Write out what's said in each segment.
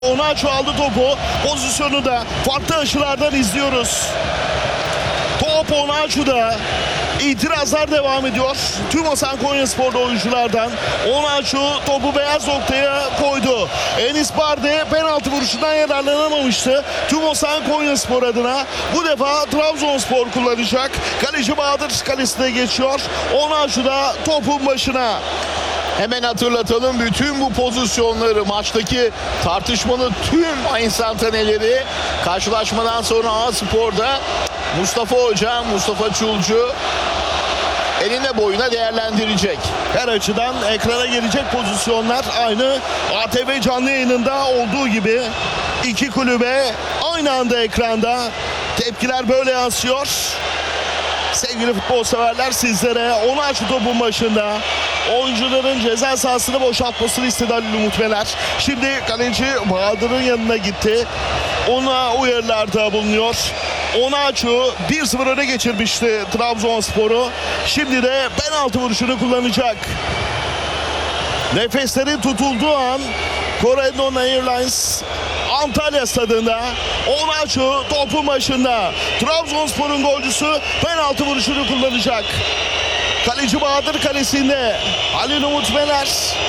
Onaçu aldı topu. Pozisyonu da farklı açılardan izliyoruz. Top Onaçu'da. İtirazlar devam ediyor. Tüm Hasan Konyaspor'da oyunculardan. Onaçu topu beyaz noktaya koydu. Enis Bardi penaltı vuruşundan yararlanamamıştı. Tüm Hasan Konyaspor adına bu defa Trabzonspor kullanacak. Kaleci Bahadır kalesine geçiyor. Onaçu da topun başına. Hemen hatırlatalım, bütün bu pozisyonları, maçtaki tartışmanın tüm enstantaneleri karşılaşmadan sonra A-Spor'da Mustafa Hoca, Mustafa Çulcu eline boyuna değerlendirecek. Her açıdan ekrana gelecek pozisyonlar aynı ATV canlı yayınında olduğu gibi iki kulübe aynı anda ekranda. Tepkiler böyle yansıyor. Sevgili futbol severler, sizlere Onaçu topun başında oyuncuların ceza sahasını boşaltmasını istedi Halil Umut Meler. Şimdi kaleci Bahadır'ın yanına gitti. Ona uyarılarda bulunuyor. Onaçu 1-0 öne geçirmişti Trabzonspor'u. Şimdi de penaltı vuruşunu kullanacak. Nefesleri tutulduğu an Corendon Airlines Antalya stadında Onaçu topun başında. Trabzonspor'un golcüsü penaltı vuruşunu kullanacak. Kaleci Bahadır kalesinde Halil Umut Meler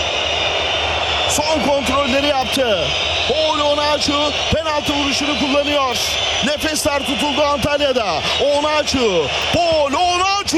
son kontrolleri yaptı. Paul Onaçu penaltı vuruşunu kullanıyor. Nefesler tutuldu Antalya'da. Onaçu, Paul Onaçu,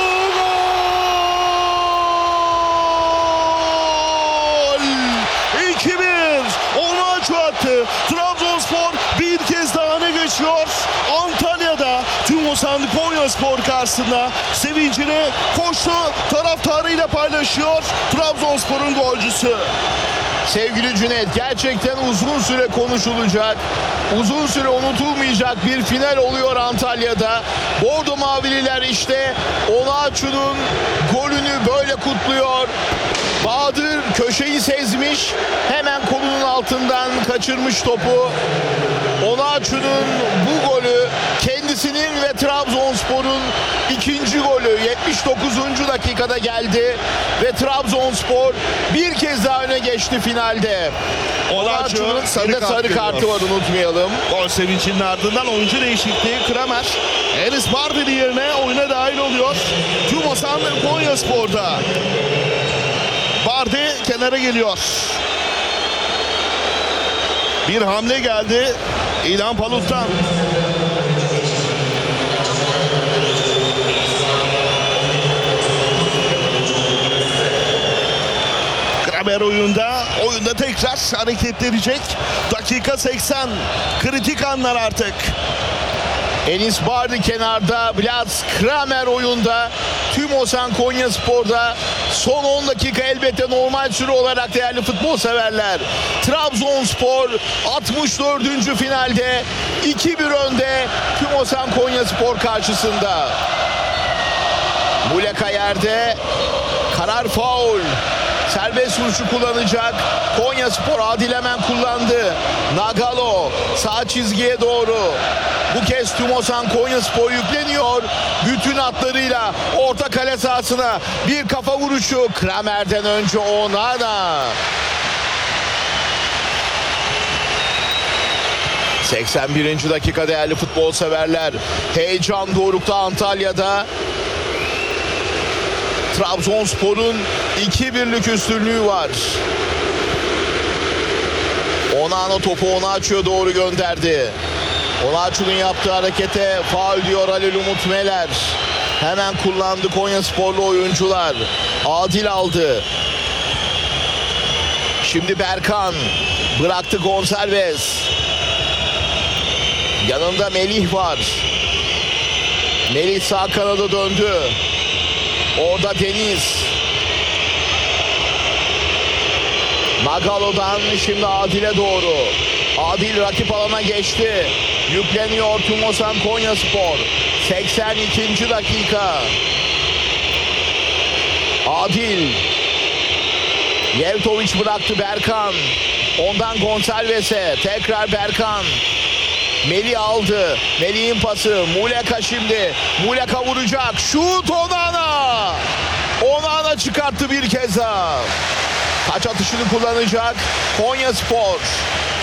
gol! 2-1. Onaçu attı. Trabzonspor bir kez daha öne geçiyor. Antalya'da tüm Hasan Konyaspor karşısında sevincini koştu taraftarıyla paylaşıyor Trabzonspor'un golcüsü. Sevgili Cüneyt, gerçekten uzun süre konuşulacak, uzun süre unutulmayacak bir final oluyor Antalya'da. Bordo Mavililer işte Onaçu'nun golünü böyle kutluyor. Bahadır köşeyi sezmiş, hemen kolunun altından kaçırmış topu. Onaçu'nun bu golü kendisinin ve Trabzonspor'un ikinci golü 79. dakikada geldi ve Trabzonspor bir kez daha öne geçti finalde. Onaçu'nun sarı kartı var, unutmayalım. Gol sevincinin ardından oyuncu değişikliği. Kramer Enis Bardi yerine oyuna dahil oluyor. Tüm Hasan Konyaspor'da. Bardi kenara geliyor. Bir hamle geldi İlhan Palut'tan. Kramer oyunda tekrar hareketlenecek. Dakika 80. Kritik anlar artık. Enis Bardi kenarda, Blas Kramer oyunda. Tüm Hasan Konyaspor'da son 10 dakika elbette normal süre olarak değerli futbol severler. Trabzonspor 64. finalde 2-1 önde Tüm Hasan Konyaspor karşısında. Muleka yerde, karar faul. Serbest vuruşu kullanacak. Konyaspor Adil hemen kullandı. Nagalo sağ çizgiye doğru. Bu kez Tüm Hasan Konyaspor yükleniyor. Bütün hatlarıyla orta kale sahasına bir kafa vuruşu. Kramer'den önce Onana. 81. dakika değerli futbol severler. Heyecan dorukta Antalya'da. Trabzonspor'un 2-1'lik üstünlüğü var. Onana topu Onaçu'ya doğru gönderdi. Onaçu'nun yaptığı harekete faul diyor Halil Umut Meler. Hemen kullandı Konyasporlu oyuncular. Adil aldı. Şimdi Berkan bıraktı Gonçalves. Yanında Melih var. Melih sağ kanada döndü. Orada Deniz. Nagalo'dan şimdi Adil'e doğru. Adil rakip alana geçti. Yükleniyor Tüm Hasan Konyaspor. 82. dakika. Adil. Yevtoviç bıraktı Berkan. Ondan Gonçalves'e. Tekrar Berkan. Melih aldı. Melih'in pası. Muleka şimdi. Muleka vuracak. Şut Onana. Onana çıkarttı bir kez daha. Taç atışını kullanacak Konyaspor.